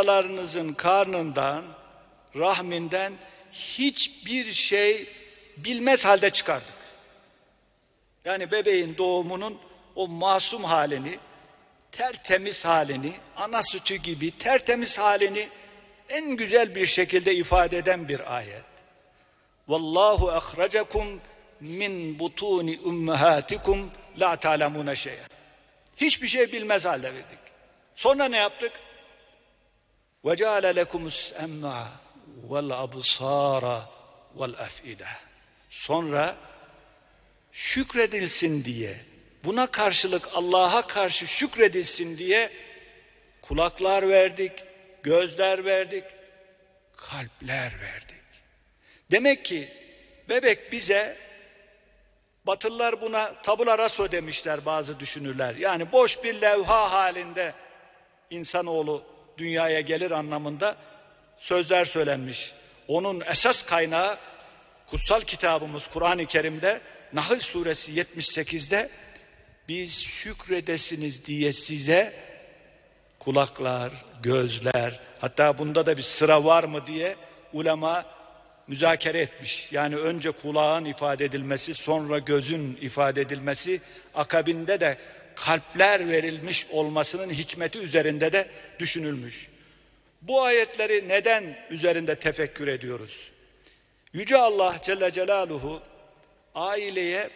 analarınızın karnından, rahminden hiçbir şey bilmez halde çıkardık. Yani bebeğin doğumunun o masum halini, tertemiz halini, ana sütü gibi tertemiz halini en güzel bir şekilde ifade eden bir ayet. Vallahu ahracakum min butuni ummahatikum la ta'lemune şey'en. Hiçbir şey bilmez halde verdik. Sonra ne yaptık? Ve ceale lekumus em'a vel absara vel af'ide. Sonra şükredilsin diye, buna karşılık Allah'a karşı şükredilsin diye kulaklar verdik, gözler verdik, kalpler verdik. Demek ki bebek bize, Batılılar buna tabula rasa demişler bazı düşünürler. Yani boş bir levha halinde insanoğlu dünyaya gelir anlamında sözler söylenmiş. Onun esas kaynağı kutsal kitabımız Kur'an-ı Kerim'de Nahl suresi 78'de biz şükredesiniz diye size kulaklar, gözler, hatta bunda da bir sıra var mı diye ulema müzakere etmiş. Yani önce kulağın ifade edilmesi, sonra gözün ifade edilmesi, akabinde de kalpler verilmiş olmasının hikmeti üzerinde de düşünülmüş. Bu ayetleri neden üzerinde tefekkür ediyoruz? Yüce Allah Celle Celaluhu aileye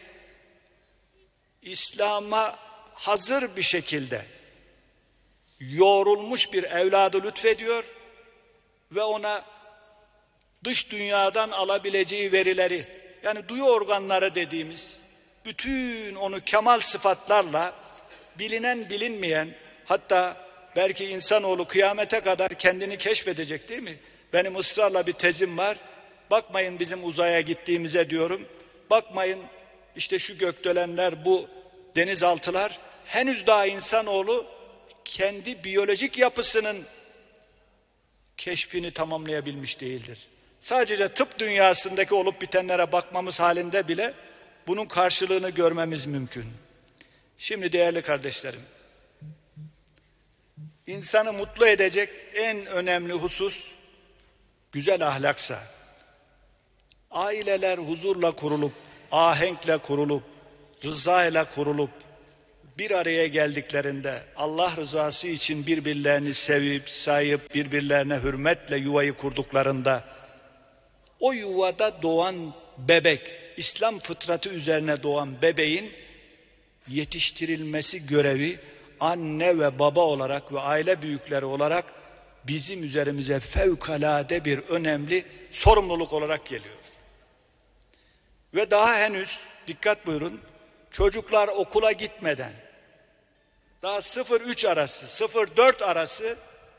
İslam'a hazır bir şekilde yoğrulmuş bir evladı lütfediyor ve ona dış dünyadan alabileceği verileri, yani duyu organları dediğimiz bütün onu kemal sıfatlarla bilinen bilinmeyen, hatta belki insanoğlu kıyamete kadar kendini keşfedecek, değil mi? Benim ısrarla bir tezim var. Bakmayın bizim uzaya gittiğimize diyorum. Bakmayın işte şu gökdelenler, bu denizaltılar. Henüz daha insanoğlu kendi biyolojik yapısının keşfini tamamlayabilmiş değildir. Sadece tıp dünyasındaki olup bitenlere bakmamız halinde bile bunun karşılığını görmemiz mümkün. Şimdi değerli kardeşlerim, insanı mutlu edecek en önemli husus güzel ahlaksa, aileler huzurla kurulup, ahenkle kurulup, rıza ile kurulup, bir araya geldiklerinde Allah rızası için birbirlerini sevip, sayıp, birbirlerine hürmetle yuvayı kurduklarında, o yuvada doğan bebek, İslam fıtratı üzerine doğan bebeğin yetiştirilmesi görevi anne ve baba olarak ve aile büyükleri olarak bizim üzerimize fevkalade bir önemli sorumluluk olarak geliyor. Ve daha henüz dikkat buyurun, çocuklar okula gitmeden daha 0-3 arası, 0-4 arası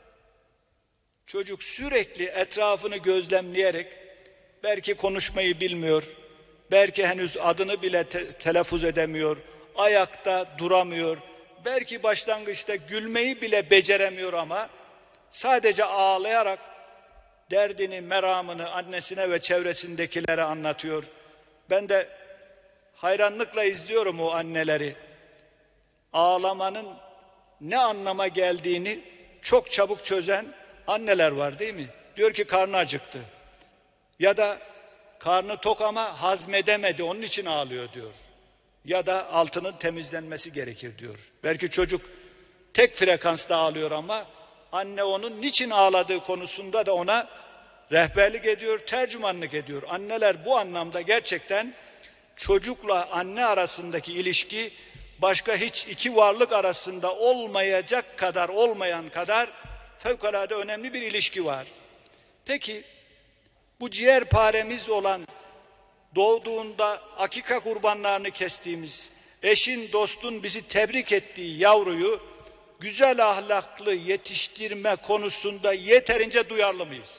çocuk sürekli etrafını gözlemleyerek, belki konuşmayı bilmiyor, belki henüz adını bile telaffuz edemiyor, ayakta duramıyor, belki başlangıçta gülmeyi bile beceremiyor ama sadece ağlayarak derdini, meramını annesine ve çevresindekilere anlatıyor. Ben de hayranlıkla izliyorum o anneleri. Ağlamanın ne anlama geldiğini çok çabuk çözen anneler var, değil mi? Diyor ki karnı acıktı. Ya da karnı tok ama hazmedemedi, onun için ağlıyor diyor. Ya da altının temizlenmesi gerekir diyor. Belki çocuk tek frekansta ağlıyor ama anne onun niçin ağladığı konusunda da ona rehberlik ediyor, tercümanlık ediyor. Anneler bu anlamda gerçekten çocukla anne arasındaki ilişki başka hiç iki varlık arasında olmayacak kadar, olmayan kadar fevkalade önemli bir ilişki var. Peki bu ciğerparemiz olan, doğduğunda akika kurbanlarını kestiğimiz, eşin dostun bizi tebrik ettiği yavruyu güzel ahlaklı yetiştirme konusunda yeterince duyarlı mıyız?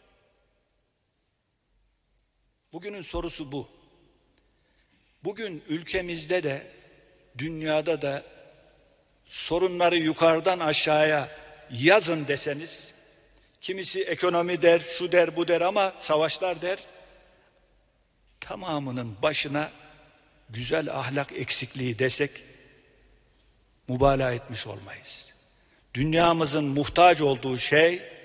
Bugünün sorusu bu. Bugün ülkemizde de dünyada da sorunları yukarıdan aşağıya yazın deseniz, kimisi ekonomi der, şu der, bu der ama savaşlar der, tamamının başına güzel ahlak eksikliği desek mübalağa etmiş olmayız. Dünyamızın muhtaç olduğu şey